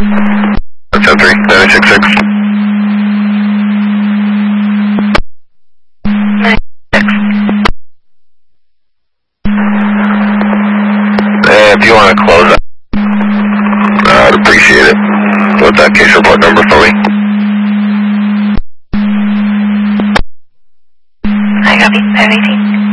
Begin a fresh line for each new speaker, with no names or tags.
173, 966.
96.
If you want to close that, I'd appreciate it. What's that case report number for me?